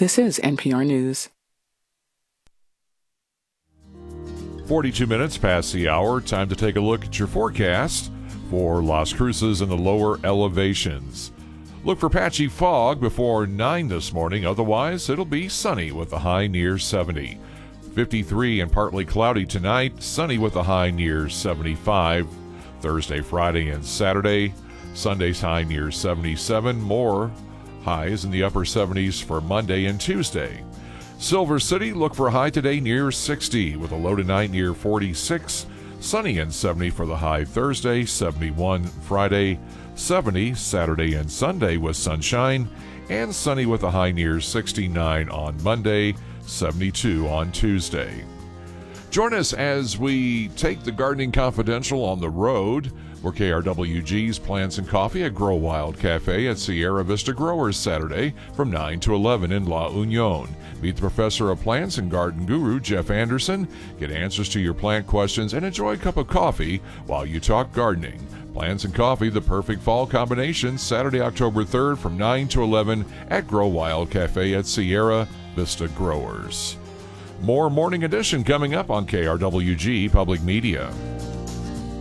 This is NPR News. 42 minutes past the hour. Time to take a look at your forecast for Las Cruces and the lower elevations. Look for patchy fog before 9 this morning. Otherwise, it'll be sunny with a high near 70. 53 and partly cloudy tonight. Sunny with a high near 75. Thursday, Friday, and Saturday. Sunday's high near 77. More highs in the upper 70s for Monday and Tuesday. Silver City, look for a high today near 60 with a low tonight near 46. Sunny and 70 for the high Thursday, 71 Friday, 70 Saturday and Sunday with sunshine, and sunny with a high near 69 on Monday, 72 on Tuesday. Join us as we take the Gardening Confidential on the road. We're KRWG's Plants and Coffee at Grow Wild Cafe at Sierra Vista Growers Saturday from 9 to 11 in La Union. Meet the Professor of Plants and Garden Guru, Jeff Anderson. Get answers to your plant questions and enjoy a cup of coffee while you talk gardening. Plants and Coffee, the perfect fall combination, Saturday, October 3rd from 9 to 11 at Grow Wild Cafe at Sierra Vista Growers. More Morning Edition coming up on KRWG Public Media.